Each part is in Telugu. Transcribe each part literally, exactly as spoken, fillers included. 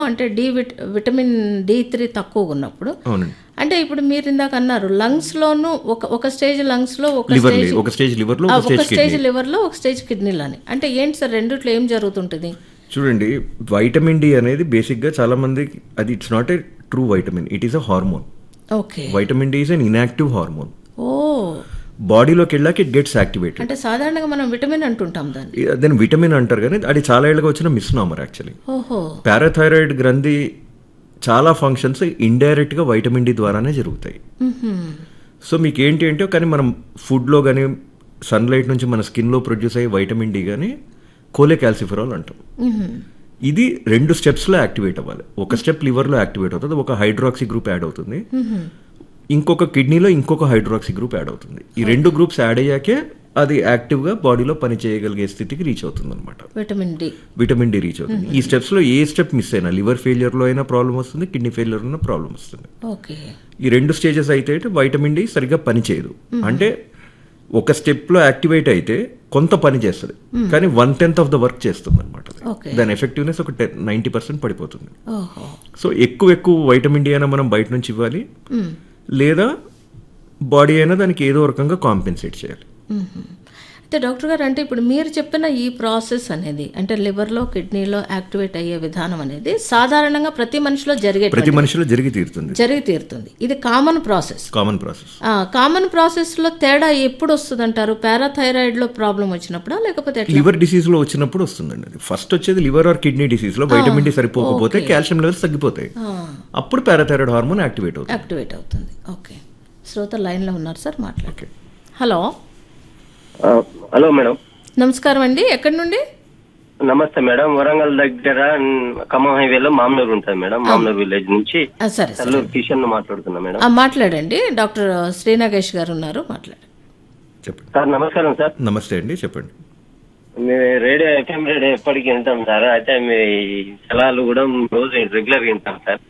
అంటే డి విట విటమిన్ డి త్రీ తక్కువగా ఉన్నప్పుడు అవునండి. అంటే ఇప్పుడు మీరు ఇందాక అన్నారు లంగ్స్ లోను ఒక ఒక స్టేజ్ లంగ్స్ లో ఒక లివర్ స్టేజ్ ఒక స్టేజ్ లివర్లో ఆ, ఒక ఒక స్టేజ్ స్టేజ్ కిడ్నీ. లివర్ లో ఒక స్టేజ్ కిడ్నీలో అని అంటే ఏంటి సార్ రెండిట్లో ఏం జరుగుతుంటుంది? చూడండి, వైటమిన్ డి అనేది బేసిక్గా చాలా మందికి అది it's not a true vitamin, it is a hormone. Okay. Vitamin D is an inactive hormone. ఓ, బాడీలోకి వెళ్ళాక ఇట్ గెట్స్ యాక్టివేటెడ్. అంటే సాధారణంగా మనం విటమిన్ అంటుంటాం దాన్ని. దాన్ని విటమిన్ అంటారు, కానీ అది చాలా ఏళ్ళగా వచ్చిన మిస్నామర్ యాక్చువల్లీ. ఓహో. పారాథైరాయిడ్ గ్రంథి చాలా ఫంక్షన్స్ ఇండైరెక్ట్గా వైటమిన్ డి ద్వారానే జరుగుతాయి. మ్మ్హ్మ్. సో మీకు ఏంటి అంటే కానీ మనం ఫుడ్లో కానీ సన్లైట్ నుంచి మన స్కిన్లో ప్రొడ్యూస్ అయ్యే వైటమిన్ డి కానీ కోలేకాల్సిఫెరాల్ అంటాం. మ్మ్హ్మ్. ఇది రెండు స్టెప్స్లో యాక్టివేట్ అవ్వాలి. ఒక స్టెప్ లివర్లో యాక్టివేట్ అవుతుంది, ఒక హైడ్రాక్సీ గ్రూప్ యాడ్ అవుతుంది, మ్మ్హ్మ్. ఇంకొక కిడ్నీలో ఇంకొక హైడ్రాక్సీ గ్రూప్ యాడ్ అవుతుంది. ఈ రెండు గ్రూప్స్ యాడ్ అయ్యాకే అది యాక్టివ్గా బాడీలో పని చేయగలిగే స్థితికి రీచ్ అవుతుంది అనమాట. Vitamin D. Vitamin D reach అవుతుంది. ఈ స్టెప్స్లో ఏ స్టెప్ మిస్ అయినా లివర్ ఫెయిలియర్లో అయినా ప్రాబ్లం వస్తుంది, కిడ్నీ ఫెయిలియర్లో అయినా ప్రాబ్లం వస్తుంది. ఓకే. ఈ రెండు స్టేజెస్ అయితే వైటమిన్ డి సరిగ్గా పని చేయదు. అంటే ఒక స్టెప్లో యాక్టివేట్ అయితే కొంత పని చేస్తుంది, కానీ one tenth of the work చేస్తుంది అనమాట. ఓకే. దాని ఎఫెక్టివ్నెస్ ఒక టెన్ నైంటీ పర్సెంట్ పడిపోతుంది. ఓహో. సో ఎక్కువ ఎక్కువ వైటమిన్ డి అయినా మనం బయట నుంచి ఇవ్వాలి, మ్మ్. లేదా బాడీ అయినా దానికి ఏదో రకంగా కాంపెన్సేట్ చేయాలి. మ్మ్. అయితే డాక్టర్ గారు అంటే ఇప్పుడు మీరు చెప్పిన ఈ ప్రాసెస్ అనేది అంటే లివర్లో కిడ్నీలో యాక్టివేట్ అయ్యే విధానం అనేది సాధారణంగా ప్రతి మనిషిలో జరిగే ప్రతి మనిషిలో జరిగి తీరుతుంది, జరిగి తీరుతుంది. ఇది common process. Common process. Common process లో తేడా ఎప్పుడు వస్తుంది అంటారు? పారాథైరాయిడ్ లో ప్రాబ్లం వచ్చినప్పుడా లేకపోతే ఎట్లా? లివర్ డిసీజ్ లో వచ్చినప్పుడు వస్తుందండి. అది ఫస్ట్ వచ్చేది లివర్ ఆర్ కిడ్నీ డిసీజ్ లో వైటమిన్ డి సరిపోకపోతే కాల్షియం లెవెల్స్ తగ్గిపోతాయి, అప్పుడు పారాథైరాయిడ్ హార్మోన్ యాక్టివేట్ అవుతుంది. యాక్టివేట్ అవుతుంది. ఓకే. శ్రోత లైన్ లో ఉన్నారు సార్, మాట్లాడు. ఓకే. హలో. Hello madam. నమస్కారం అండి, ఎక్కడి నుండి? నమస్తే మేడం. వరంగల్ దగ్గర ఖమ్మం హైవేలో మామనూరు ఉంటుంది మేడం. మామనూరు విలేజ్ నుంచి ఆ, సరే సరే తల్లూరు కిషన్ మాట్లాడుతున్నా మేడం. ఆ, మాట్లాడండి. డాక్టర్ శ్రీనాగేష్ గారు ఉన్నారు, మాట్లాడండి. చెప్పండి. సార్ నమస్కారం సార్. నమస్తే అండి, చెప్పండి. మీ రేడియో ఎఫ్ఎం రేడియో ఎప్పటికీ వింటాం సార్. అయితే మీ సలహాలు కూడా రోజు రెగ్యులర్ గా వింటాం సార్.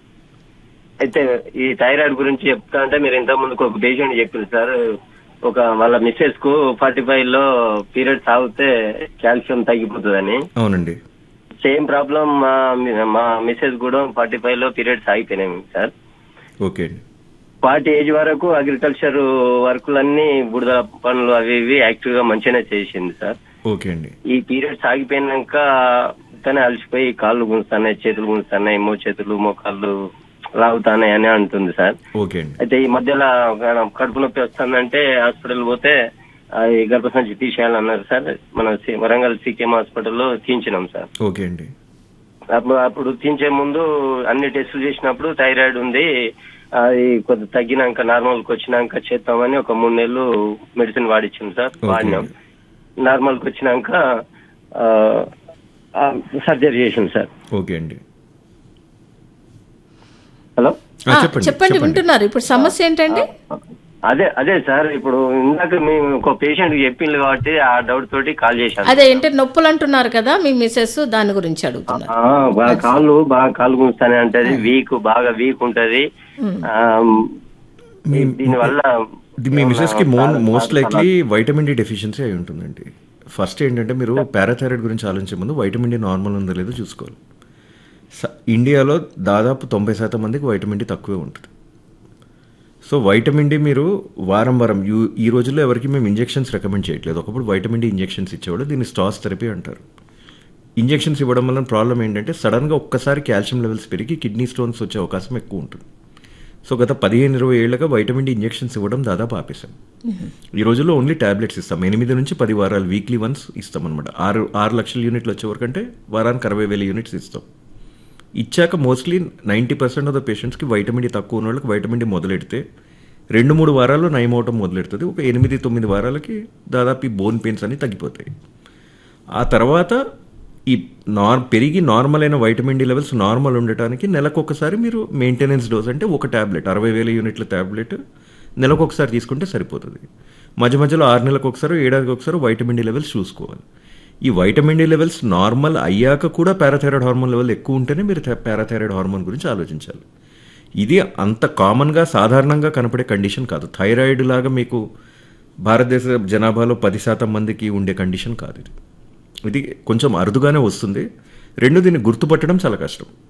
అయితే ఈ థైరాయిడ్ గురించి చెప్తా అంటే మీరు ఇంతకు ముందుకు ఒక పేషెంట్ చెప్పింది సార్, ఒక వాళ్ళ మిస్సెస్ కు ఫార్టీ ఫైవ్ లో పీరియడ్స్ ఆగితే కాల్షియం తగ్గిపోతుందని. అవునండి. సేమ్ ప్రాబ్లం మా మా మిస్సెస్ కూడా ఫార్టీ ఫైవ్ లో పీరియడ్స్ ఆగిపోయినాయి సార్. ఓకే అండి. ఫార్టీ ఏజ్ వరకు అగ్రికల్చర్ వర్కులన్నీ బుడద పనులు అవి ఇవి యాక్టివ్ గా మంచిగానే చేసింది సార్. ఓకే అండి. ఈ పీరియడ్స్ ఆగిపోయినాక తనే అలసిపోయి కాళ్ళు గుంజుతున్నాయి, చేతులు గుంజుతున్నాయి, మో చేతులు మోకాళ్ళు లాగుతాయి అని అంటుంది సార్. ఓకే అండి. అయితే ఈ మధ్యలో కడుపు నొప్పి వస్తుందంటే హాస్పిటల్ పోతే అది గర్భసంచి తీసేయాలన్నారు సార్. మన సి- వరంగల్ సీకేఎం హాస్పిటల్లో తీయించినాం సార్. ఓకే అండి. అప్పుడు అప్పుడు తీయించే ముందు అన్ని టెస్టులు చేసినప్పుడు థైరాయిడ్ ఉంది, అది కొద్ది తగ్గినాక నార్మల్కి వచ్చినాక చేద్దామని ఒక మూడు నెలలు మెడిసిన్ వాడిచ్చాం సార్. ఓకే. వాడినాం. నార్మల్కి వచ్చినాక సర్జరీ చేసింది సార్. ఓకే అండి. హలో. ఆ, ఆ, చెప్పండి చెప్పండి, చెప్పండి. వింటున్నారు. ఇప్పుడు సమస్య ఏంటండి? అదే అదే సార్, ఇప్పుడు ఇందాక మేము ఒక పేషెంట్ చెప్పింది కాబట్టి ఆ డౌట్ తోటి కాల్ చేశాను. అదే ఏంటి నొప్పులు అంటున్నారు కదా మీ మిసెస్, దాని గురించి అడుగుతున్నారు. ఆ, బాగా కాళ్ళు బాగా కాళ్ళు గుంజుతానే ఉంటది, వీక్ బాగా వీక్ ఉంటది. ఆ, దీని వల్ల ఇది మీ మిసెస్ కి most likely vitamin D deficiency అయి ఉంటుందండి. ఫస్ట్ ఏంటంటే మీరు పారాథైరాయిడ్ గురించి ఆలోచించే ముందు వైటమిన్ డి నార్మల్ ఉందో లేదో చూసుకోవాలి. స- ఇండియాలో దాదాపు తొంభై శాతం మందికి వైటమిన్ డి తక్కువే ఉంటుంది. సో వైటమిన్ డి మీరు వారం వారం యూ ఈ రోజుల్లో ఎవరికి మేము ఇంజెక్షన్స్ రికమెండ్ చేయట్లేదు. ఒకప్పుడు వైటమిన్ డి ఇంజెక్షన్స్ ఇచ్చేవాడు, దీన్ని స్టాస్ థెరపీ అంటారు. ఇంజెక్షన్స్ ఇవ్వడం వల్ల ప్రాబ్లం ఏంటంటే సడన్గా ఒక్కసారి కాల్షియం లెవెల్స్ పెరిగి కిడ్నీ స్టోన్స్ వచ్చే అవకాశం ఎక్కువ ఉంటుంది. సో గత పదిహేను ఇరవై ఏళ్ళగా వైటమిన్ డి ఇంజెక్షన్స్ ఇవ్వడం దాదాపు ఆపేశాం. ఈ రోజుల్లో ఓన్లీ టాబ్లెట్స్ ఇస్తాం. ఎనిమిది నుంచి పది వారాలు వీక్లీ వన్స్ ఇస్తాం అనమాట. ఆరు ఆరు లక్షల యూనిట్లు వచ్చే వరకంటే వారానికి అరవై వేల యూనిట్స్ ఇస్తాం. ఇచ్చాక mostly ninety percent of the పేషెంట్స్కి వైటమిన్ డి తక్కువ ఉన్న వాళ్ళకి వైటమిన్ డి మొదలెడితే రెండు మూడు వారాల్లో నయం అవటం మొదలెడుతుంది. ఒక ఎనిమిది తొమ్మిది వారాలకి దాదాపు ఈ బోన్ పెయిన్స్ అన్ని తగ్గిపోతాయి. ఆ తర్వాత ఈ నార్ పెరిగి నార్మల్ అయిన వైటమిన్ డి లెవెల్స్ నార్మల్ ఉండటానికి నెలకొకసారి మీరు మెయింటెనెన్స్ డోస్ అంటే ఒక ట్యాబ్లెట్ అరవై వేల యూనిట్ల ట్యాబ్లెట్ నెలకొకసారి తీసుకుంటే సరిపోతుంది. మధ్య మధ్యలో ఆరు నెలలకు ఒకసారి ఏడాదికి ఒకసారి వైటమిన్ డి లెవెల్స్ చూసుకోవాలి. ఈ వైటమిన్ డి లెవెల్స్ నార్మల్ అయ్యాక కూడా పారాథైరాయిడ్ హార్మోన్ లెవెల్ ఎక్కువ ఉంటేనే మీరు పారాథైరాయిడ్ హార్మోన్ గురించి ఆలోచించాలి. ఇది అంత కామన్గా సాధారణంగా కనపడే కండిషన్ కాదు. థైరాయిడ్ లాగా మీకు భారతదేశ జనాభాలో పది శాతం మందికి ఉండే కండిషన్ కాదు ఇది. ఇది కొంచెం అరుదుగానే వస్తుంది. రెండు, దీన్ని గుర్తుపట్టడం చాలా కష్టం.